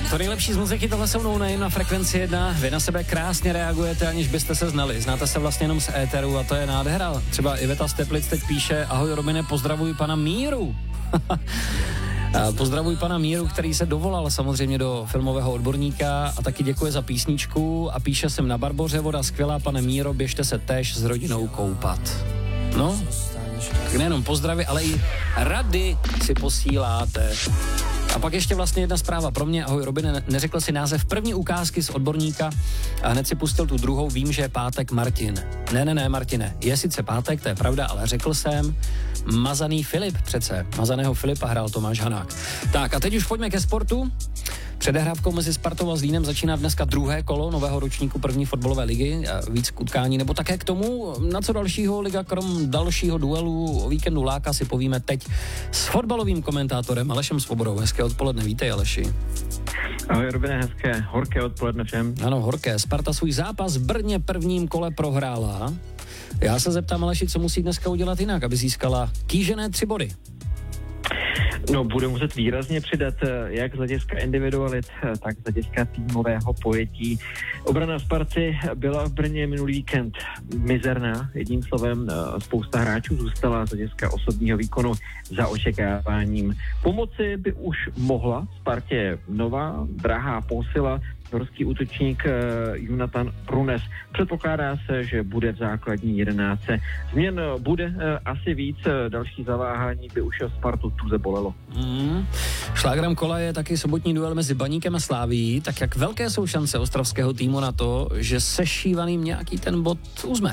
To nejlepší z muziky, tohle jsou No Name na Frekvenci 1. Vy na sebe krásně reagujete, aniž byste se znali. Znáte se vlastně jenom z éteru a to je nádhera. Třeba Iveta z Teplic teď píše: ahoj Robine, pozdravuj pana Míru. Pozdravuj pana Míru, který se dovolal samozřejmě do filmového odborníka a taky děkuje za písničku a píše sem: na Barboře voda skvělá, pane Míro, běžte se též s rodinou koupat. No, tak nejenom pozdravy, ale i rady si posíláte. A pak ještě vlastně jedna zpráva pro mě. Ahoj Robine, neřekl si název první ukázky z odborníka a hned si pustil tu druhou, vím, že je pátek Martin. Ne, Martine, je sice pátek, to je pravda, ale řekl jsem Mazaný Filip přece. Mazaného Filipa hrál Tomáš Hanák. Tak a teď už pojďme ke sportu. Předehrávkou mezi Spartou a Zlínem začíná dneska druhé kolo nového ročníku první fotbalové ligy. Víc k utkání nebo také k tomu, na co dalšího liga krom dalšího duelu o víkendu láka, si povíme teď s fotbalovým komentátorem Alešem Svobodou. Hezké odpoledne, vítej Aleši. Ahoj Robine, hezké, horké odpoledne všem. Ano, horké. Sparta svůj zápas v Brně prvním kole prohrála. Já se zeptám Aleši, co musí dneska udělat jinak, aby získala kýžené 3 body. No, bude muset výrazně přidat jak z hlediska individualit, tak z hlediska týmového pojetí. Obrana Sparty byla v Brně minulý víkend mizerná. Jedním slovem, spousta hráčů zůstala z hlediska osobního výkonu za očekáváním. Pomoci by už mohla Spartě nová, drahá posila, norský útočník Jonathan Brunes. Předpokládá se, že bude v základní 11. Změn bude asi víc, další zaváhání by už Spartu tuze bolelo. Šlágrem kola je taky sobotní duel mezi Baníkem a Slavií. Tak jak velké jsou šance ostravského týmu na to, že sešívaným nějaký ten bod uzme?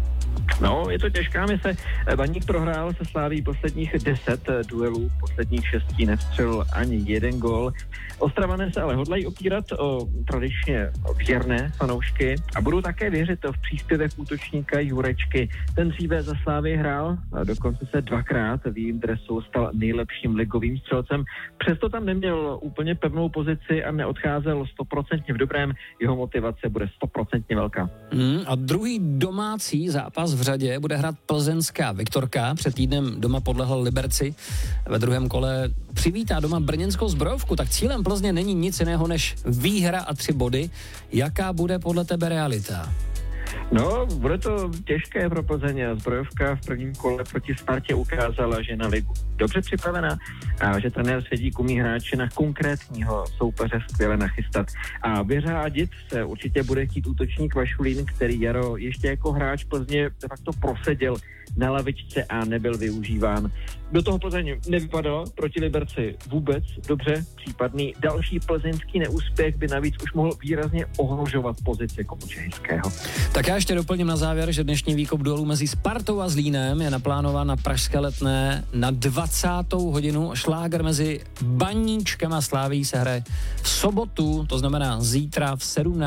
No, je to těžká mise. Baník prohrál se Slavií posledních 10 duelů, posledních 6 nevstřelil ani jeden gól. Ostravané se ale hodlají opírat o tradičně věrné fanoušky a budou také věřit v příspěvek útočníka Jurečky. Ten dříve za Slávii hrál, dokonce se 2krát v jejím dresu stal nejlepším ligovým střelcem. Přesto tam neměl úplně pevnou pozici a neodcházel 100% v dobrém. Jeho motivace bude 100% velká. A druhý domácí zápas v řadě bude hrát plzeňská Viktorka. Před týdnem doma podlehl Liberci. Ve druhém kole přivítá doma brněnskou Zbrojovku. Tak cílem Plzně není nic jiného než výhra a 3 body. Jaká bude podle tebe realita? No, bude to těžké pro Plzeň. Zbrojovka v prvním kole proti Spartě ukázala, že na ligu dobře připravená a že trenér Svědík umí hráče na konkrétního soupeře skvěle nachystat. A vyřádit se určitě bude chtít útočník Vašulín, který jaro ještě jako hráč Plzně de facto proseděl na lavičce a nebyl využíván. Do toho Plzeň nevypadalo proti Liberci vůbec dobře. Případný další plzeňský neúspěch by navíc už mohl výrazně ohrožovat pozici Komučejského. Tak já ještě doplním na závěr, že dnešní výkop duelu mezi Spartou a Zlínem je naplánován na pražské Letné na 20. hodinu. Šláger mezi Baníčkem a Slavií se hraje v sobotu, to znamená zítra v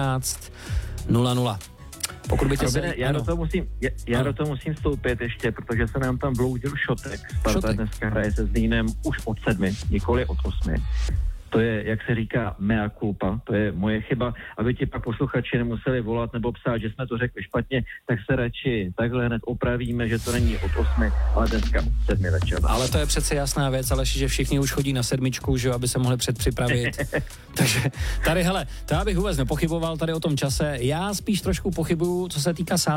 17:00. Pokud by tě Robine, já do toho musím vstoupit ještě, protože se nám tam bloudil Šotek. Sparta dneska hraje se Zlínem už od 7, nikoli od 8. To je, jak se říká, mea culpa, to je moje chyba, aby ti pak posluchači nemuseli volat nebo psát, že jsme to řekli špatně, tak se radši takhle hned opravíme, že to není od 8, ale dneska od 7 večer. Ale to je přece jasná věc, ale že všichni už chodí na 7, že aby se mohli předpřipravit. Takže tady, hele, to já bych vůbec nepochyboval tady o tom čase. Já spíš trošku pochybuju, co se týká